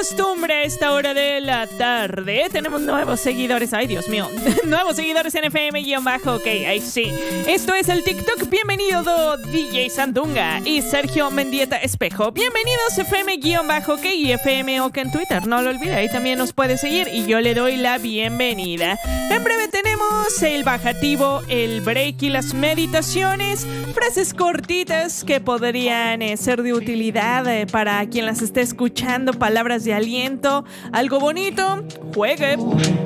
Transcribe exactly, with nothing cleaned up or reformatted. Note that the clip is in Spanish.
costumbre, a esta hora de la tarde tenemos nuevos seguidores. Ay, Dios mío. Nuevos seguidores en F M-ok, ahí sí. Esto es el TikTok. Bienvenido D J Sandunga y Sergio Mendieta Espejo. Bienvenidos F M-ok y F M OK en Twitter. No lo olvide, ahí también nos puede seguir y yo le doy la bienvenida. En breve tenemos el bajativo, el break y las meditaciones. Frases cortitas que podrían eh, ser de utilidad eh, para quien las esté escuchando. Palabras de aliento, algo bonito. Juegue.